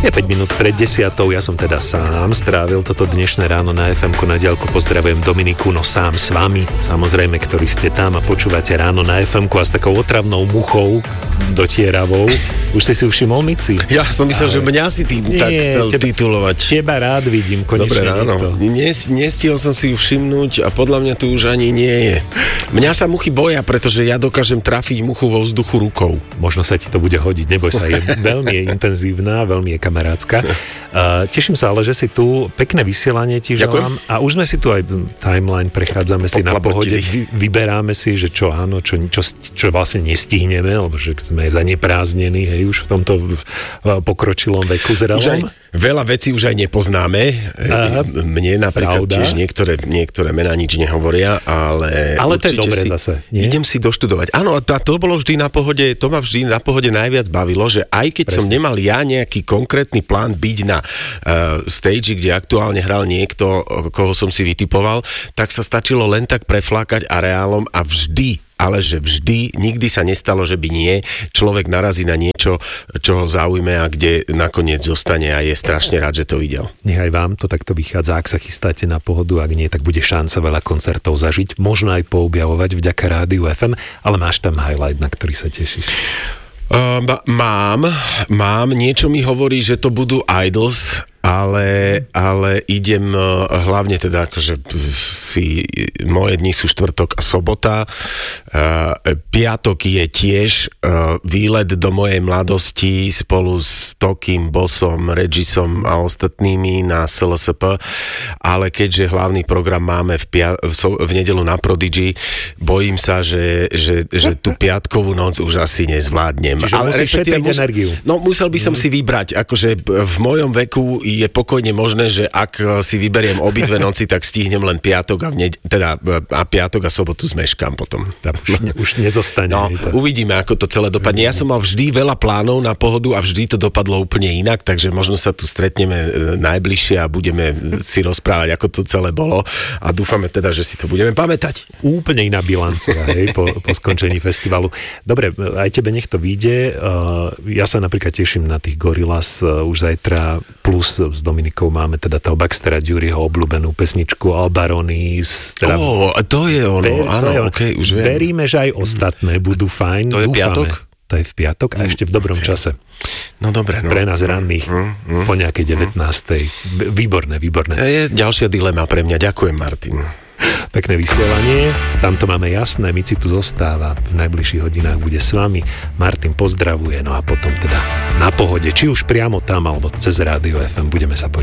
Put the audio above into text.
Je 5 minút pred 10. Ja som teda sám strávil toto dnešné ráno na FM-ku na diaľku. Pozdravujem Dominiku, no sám s vami, samozrejme, ktorí ste tam a počúvate ráno na FM-ku a s takou otravnou muchou dotieravou. Už si všimol, Mici? Ja som myslel, že mňa si tak chcel titulovať. Teba rád vidím, konečne. Dobre ráno. Nestihol som si ju všimnúť a podľa mňa tu už ani nie je. Mňa sa muchy boja, pretože ja dokážem trafiť muchu vo vzduchu rukou. Možno sa ti to bude hodiť, neboj sa, veľmi je intenzívna, veľmi je kamarátska. Teším sa ale, že si tu, pekné vysielanie ti želám. A už sme si tu aj timeline prechádzame si na pohode, vyberáme si, že čo áno, čo vlastne nestihneme, lebo že sme zaneprázdnení, hej, už v tomto pokročilom veku zrelom. Veľa vecí už aj nepoznáme. Mne napríklad tiež niektoré mená nič nehovoria, ale to je dobre zase. Nie? Idem si doštudovať. Áno, to bolo vždy na pohode, to ma vždy na pohode najviac bavilo, že aj keď som nemal ja nejaký konkrétny plán byť na stage, kde aktuálne hral niekto, koho som si vytipoval, tak sa stačilo len tak preflákať areálom a vždy, nikdy sa nestalo, že by nie, človek narazí na niečo, čo ho zaujme a kde nakoniec zostane a je strašne rád, že to videl. Nechaj vám to takto vychádza, ak sa chystáte na pohodu, ak nie, tak bude šanca veľa koncertov zažiť, možno aj poobjavovať vďaka Rádiu FM, ale máš tam highlight, na ktorý sa tešíš? Mám, niečo mi hovorí, že to budú Idols, ale idem hlavne teda, akože moje dni sú štvrtok a sobota. Piatok je tiež výlet do mojej mladosti spolu s Tokym, Bossom, Regisom a ostatnými na SLSP, ale keďže hlavný program máme v nedeľu na Prodigy, bojím sa, že tú piatkovú noc už asi nezvládnem. Čiže musíš šetriť energiu. No, musel by som si vybrať, akože v mojom veku je pokojne možné, že ak si vyberiem obidve noci, tak stihnem len piatok a piatok a sobotu zmeškám potom. Už nezostane. No, uvidíme, ako to celé dopadne. Ja som mal vždy veľa plánov na pohodu a vždy to dopadlo úplne inak, takže možno sa tu stretneme najbližšie a budeme si rozprávať, ako to celé bolo a dúfame teda, že si to budeme pamätať. Úplne iná bilancia, hej, po skončení festivalu. Dobre, aj tebe nech to vyjde. Ja sa napríklad teším na tých Gorillaz už zajtra, plus s Dominikou máme teda toho Baxtera Duryho obľúbenú pesničku Albaronis. Teda to je ono, áno, okej, už viem. Veríme, že aj ostatné budú fajn. To je piatok? To je v piatok a ešte v dobrom čase. No dobre. No. Pre nás ranných po nejakej 19. Výborné. Je ďalšia dilema pre mňa. Ďakujem, Martin. Pekné vysielanie, tamto máme jasné, Mici tu zostáva, v najbližších hodinách bude s vami, Martin pozdravuje, no a potom teda na pohode, či už priamo tam, alebo cez Rádio FM, budeme sa počuť.